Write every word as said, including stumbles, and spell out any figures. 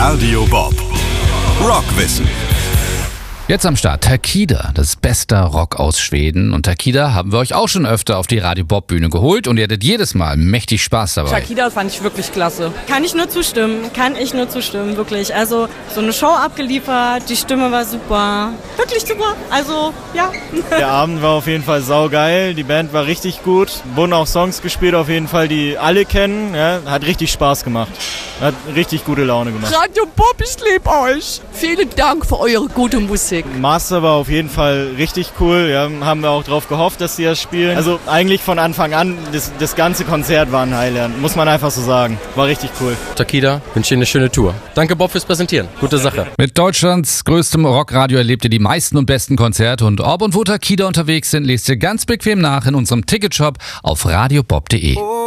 Radio Bob. Rockwissen. Jetzt am Start Takida, das beste Rock aus Schweden. Und Takida haben wir euch auch schon öfter auf die Radio Bob Bühne geholt und ihr hattet jedes Mal mächtig Spaß dabei. Takida fand ich wirklich klasse. Kann ich nur zustimmen, kann ich nur zustimmen, wirklich. Also so eine Show abgeliefert, die Stimme war super, wirklich super, also ja. Der Abend war auf jeden Fall saugeil, die Band war richtig gut, wurden auch Songs gespielt auf jeden Fall, die alle kennen, ja, hat richtig Spaß gemacht, hat richtig gute Laune gemacht. Radio Bob, ich liebe euch. Vielen Dank für eure gute Musik. Master war auf jeden Fall richtig cool, ja, haben wir auch drauf gehofft, dass sie das spielen. Also eigentlich von Anfang an, das, das ganze Konzert war ein Highlight, muss man einfach so sagen. War richtig cool. Takida, wünsche Ihnen eine schöne Tour. Danke Bob fürs Präsentieren, gute Sache. Mit Deutschlands größtem Rockradio erlebt ihr die meisten und besten Konzerte und ob und wo Takida unterwegs sind, lest ihr ganz bequem nach in unserem Ticketshop auf radiobob punkt de.